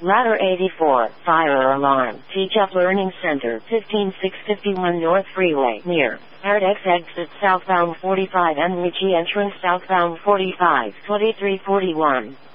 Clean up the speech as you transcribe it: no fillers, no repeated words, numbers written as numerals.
Ladder 84, fire alarm. Teachup Learning Center, 15651 North Freeway, near Ardex exit southbound 45 and Ritchie entrance southbound 45, 2341.